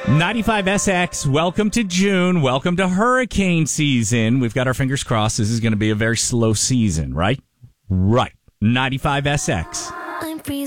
95SX, welcome to June. Welcome to hurricane season. We've got our fingers crossed. This is going to be a very slow season, right? Right. 95SX.